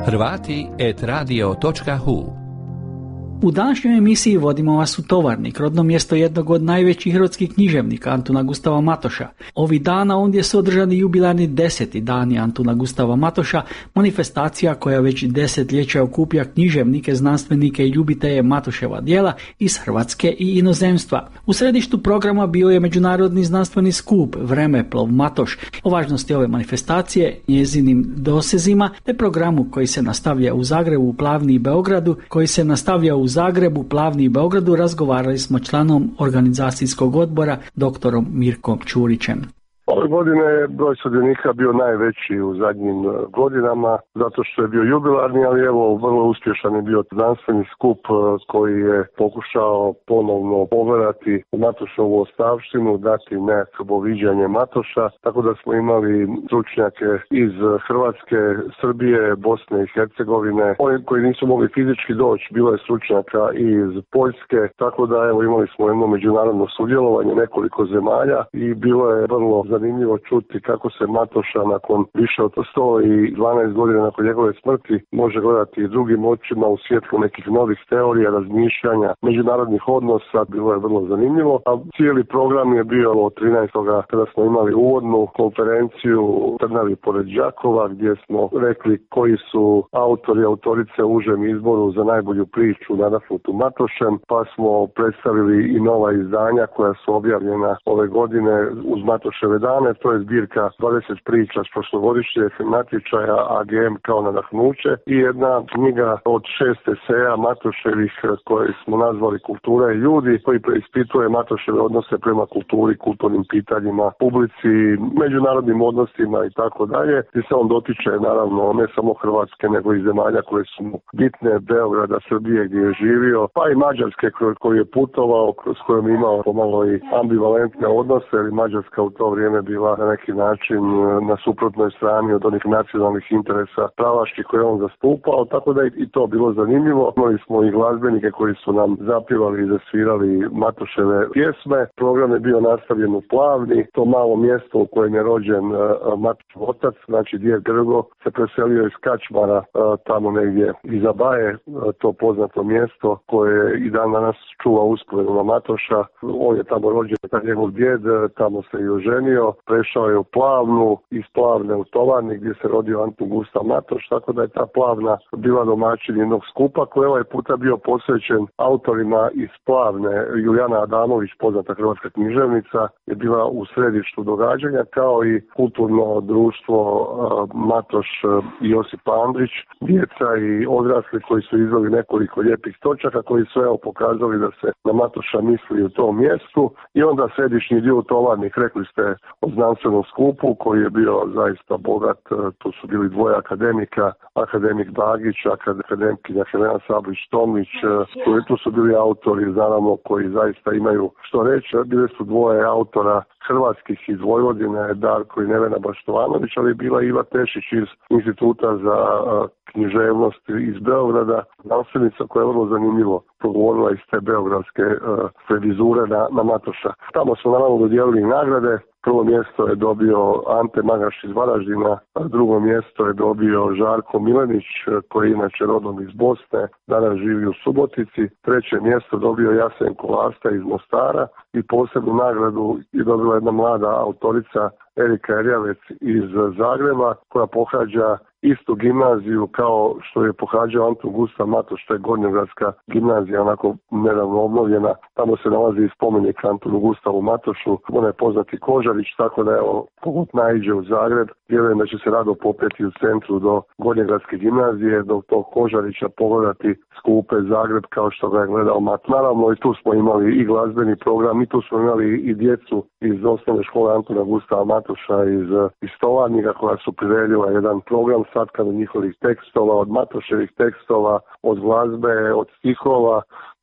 Hrvati@radio.hu. U današnjoj emisiji vodimo vas u Tovarnik, rodno mjesto jednog od najvećih hrvatskih književnika, Antuna Gustava Matoša. Ovih dana ondje su održani jubilarni 10. dani Antuna Gustava Matoša, manifestacija koja već desetljeća okuplja književnike, znanstvenike i ljubitelje Matoševa djela iz Hrvatske i inozemstva. U središtu programa bio je međunarodni znanstveni skup Vremeplov Matoš. O važnosti ove manifestacije, njezinim dosezima, te programu koji se nastavlja u Zagrebu, Plavni i Beogradu, razgovarali smo članom organizacijskog odbora doktorom Mirkom Čurićem. Ove godine broj sudionika bio najveći u zadnjim godinama, zato što je bio jubilarni, ali evo vrlo uspješan je bio znanstveni skup koji je pokušao ponovno pogledati Matošovu ostavštinu, dati nekakvo viđanje Matoša, tako da smo imali stručnjake iz Hrvatske, Srbije, Bosne i Hercegovine, oni koji nisu mogli fizički doći, bilo je stručnjaka i iz Poljske, tako da evo imali smo jedno međunarodno sudjelovanje, nekoliko zemalja i bilo je vrlo zanimljivo čuti kako se Matoša nakon više od 112 godina nakon njegove smrti može gledati i drugim očima u svjetlu nekih novih teorija, razmišljanja, međunarodnih odnosa, bilo je vrlo zanimljivo. A cijeli program je bio od 13. kada smo imali uvodnu konferenciju u Trnavi pored Đakova gdje smo rekli koji su autori i autorice u užem izboru za najbolju priču nadahnutu Matošem, pa smo predstavili i nova izdanja koja su objavljena ove godine uz Matoševe dane, to je zbirka 20 priča s prošlogodišnjeg natječaja AGM kao nadahnuće i jedna knjiga od 6 eseja Matoševih koje smo nazvali Kultura i ljudi, koji preispituje Matoševe odnose prema kulturi, kulturnim pitanjima, publici, međunarodnim odnosima i tako dalje. I se on dotiče naravno ne samo Hrvatske nego i zemalja koje su mu bitne, Beograda, Srbije gdje je živio, pa i Mađarske koju je putovao, s kojom imao pomalo i ambivalentne odnose, jer Mađarska u to vrijeme bila na neki način na suprotnoj strani od onih nacionalnih interesa pravaških koje on zastupao, tako da i to bilo zanimljivo. Imali smo i glazbenike koji su nam zapjevali i zasvirali Matoševe pjesme. Program je bio nastavljen u Plavni, to malo mjesto u kojem je rođen Matošev otac, znači djed Grgo, se preselio iz Kačmara tamo negdje iza Baje, to poznato mjesto koje i dan danas čuva uspomenu na Matoša. On je tamo rođen, njegov djed, tamo se i oženio, prešao je u Plavnu, iz Plavne u Tovarnik gdje se rodio Antun Gustav Matoš, tako da je ta Plavna bila domaćin jednog skupa koji je ovaj puta bio posvećen autorima iz Plavne. Julijana Adamović, poznata hrvatska književnica, je bila u središtu događanja, kao i kulturno društvo Matoš i Josip Andrić, djeca i odrasli koji su izveli nekoliko lijepih točaka koji su pokazali da se na Matoša misli u tom mjestu. I onda središnji dio Tovarnik, rekli ste o znanstvenom skupu koji je bio zaista bogat, tu su bili dvoje akademika, akademik Bagić, akademkinja Helena Sablić-Tomić, tu su bili autori naravno koji zaista imaju što reći, bile su dvoje autora hrvatskih iz Vojvodine, Darko i Nevena Baštovanović, ali je bila Iva Tešić iz Instituta za književnost iz Beograda, znanstvenica koja je vrlo zanimljivo progovorila iz te beogradske revizure na Matoša. Tamo smo naravno dodijelili nagrade. Prvo mjesto je dobio Ante Magaš iz Varaždina, a drugo mjesto je dobio Žarko Milenić, koji je inače rodom iz Bosne, danas živi u Subotici. Treće mjesto dobio Jasenko Lasta iz Mostara i posebnu nagradu je dobila jedna mlada autorica Erika Erjavec iz Zagreba, koja pohađa istu gimnaziju kao što je pohađao Antun Gustav Matoš, to je Gornjogradska gimnazija, onako nedavno obnovljena. Tamo se nalazi i spomenik Antunu Gustavu Matošu, ona je poznati Kožarić, tako da evo, kogod naiđe u Zagreb, vjerujem da će se rado popeti u centru do Gornjogradske gimnazije, do tog Kožarića pogledati skupe Zagreb kao što ga je gledao Mat. Naravno i tu smo imali i glazbeni program, i tu smo imali i djecu iz osnovne škole Antuna Gustava Matoša iz Tovarnika koja su priredila jedan program satkan od njihovih tekstova, od Matoševih tekstova, od glazbe, od stihova.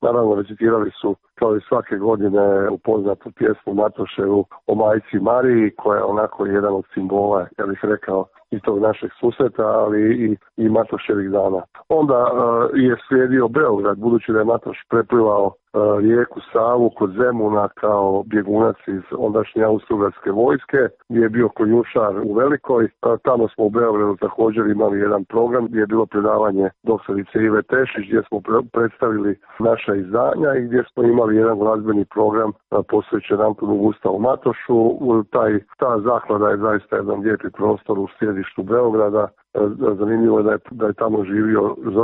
Naravno, recitirali su kao i svake godine upoznatu pjesmu Matoševu o majci Mariji, koja je onako jedan od simbola, ja bih rekao, i tog našeg susreta, ali i Matoševih dana. Onda je slijedio Beograd, budući da je Matoš preplivao rijeku Savu kod Zemuna kao bjegunac iz ondašnje austrougarske vojske, gdje je bio konjušar u Velikoj. Tamo smo u Beogradu također imali jedan program gdje je bilo predavanje doktorice Ive Tešić, gdje smo predstavili naša izdanja i gdje smo imali jedan glazbeni program posvećen Antunu Gustavu Matošu. Ta zaklada je zaista jedan lijepi prostor u sjedištu Beograda. Zanimljivo je da je tamo živio